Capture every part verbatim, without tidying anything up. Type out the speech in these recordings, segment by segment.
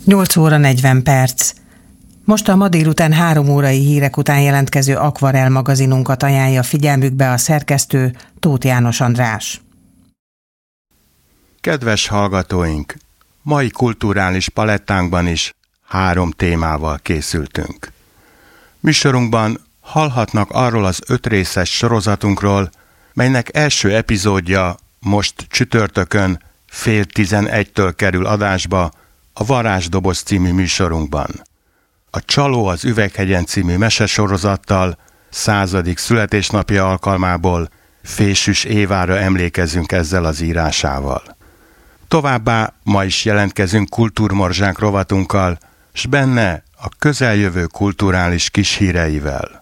nyolc óra negyven perc. Most a ma délután három órai hírek után jelentkező Akvarel magazinunkat ajánlja figyelmükbe a szerkesztő, Tóth János András. Kedves hallgatóink! Mai kulturális palettánkban is három témával készültünk. Műsorunkban hallhatnak arról az ötrészes sorozatunkról, melynek első epizódja most csütörtökön fél tizenegytől kerül adásba a Varázsdoboz című műsorunkban. A Csaló az Üveghegyen című mesesorozattal századik születésnapja alkalmából Fésűs Évára emlékezünk ezzel az írásával. Továbbá ma is jelentkezünk kultúrmorzsák rovatunkkal, s benne a közeljövő kulturális kis híreivel.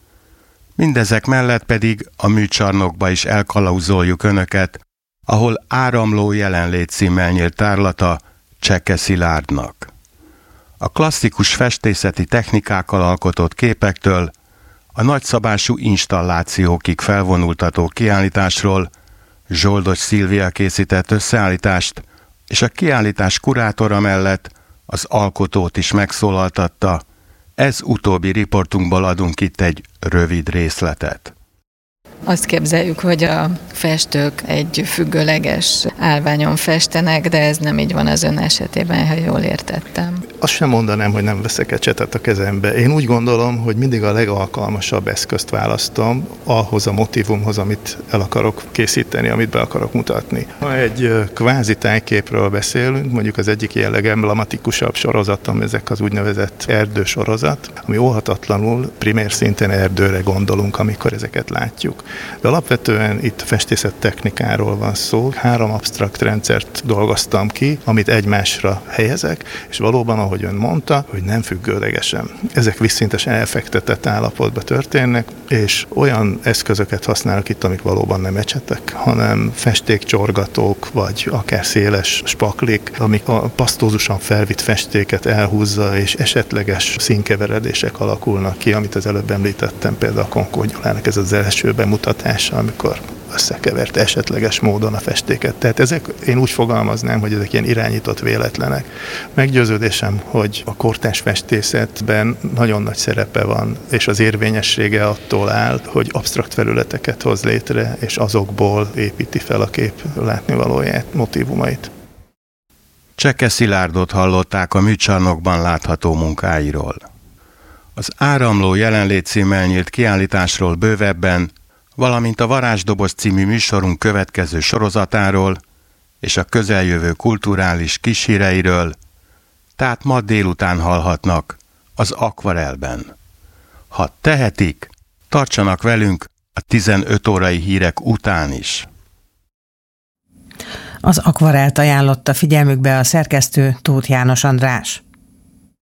Mindezek mellett pedig a műcsarnokba is elkalauzoljuk Önöket, ahol Áramló jelenlét címmel nyílt tárlata Cseke Szilárdnak. A klasszikus festészeti technikákkal alkotott képektől a nagyszabású installációkig felvonultató kiállításról Zsoldos Szilvia készített összeállítást, és a kiállítás kurátora mellett az alkotót is megszólaltatta. Ez utóbbi riportunkból adunk itt egy rövid részletet. Azt képzeljük, hogy a festők egy függőleges állványon festenek, de ez nem így van az ön esetében, ha jól értettem. Azt sem mondanám, hogy nem veszek ecsetet a kezembe. Én úgy gondolom, hogy mindig a legalkalmasabb eszközt választom ahhoz a motívumhoz, amit el akarok készíteni, amit be akarok mutatni. Ha egy kvázi tájképről beszélünk, mondjuk az egyik ilyen legemblematikusabb sorozatom, ezek az úgynevezett erdősorozat, ami óhatatlanul primér szinten erdőre gondolunk, amikor ezeket látjuk. De alapvetően itt festészet technikáról van szó. Három absztrakt rendszert dolgoztam ki, amit egymásra helyezek, és valóban, ahogy ön mondta, hogy nem függőlegesen. Ezek visszintesen elfektetett állapotban történnek, és olyan eszközöket használok itt, amik valóban nem ecsetek, hanem festékcsorgatók, vagy akár széles spaklik, amik a pasztózusan felvitt festéket elhúzza, és esetleges színkeveredések alakulnak ki, amit az előbb említettem, például a Konkó Gyulának ez az első bemutatása, amikor összekevert esetleges módon a festéket. Tehát ezek, én úgy fogalmaznám, hogy ezek ilyen irányított véletlenek. Meggyőződésem, hogy a kortárs festészetben nagyon nagy szerepe van, és az érvényessége attól áll, hogy absztrakt felületeket hoz létre, és azokból építi fel a kép látnivalóját, motívumait. Cseke Szilárdot hallották a műcsarnokban látható munkáiról. Az Áramló jelenlét címmel nyílt kiállításról bővebben, valamint a Varázsdoboz című műsorunk következő sorozatáról és a közeljövő kulturális kis híreiről, tehát ma délután hallhatnak az Akvarelben. Ha tehetik, tartsanak velünk a tizenöt órai hírek után is. Az Akvarelt ajánlotta figyelmükbe a szerkesztő, Tóth János András.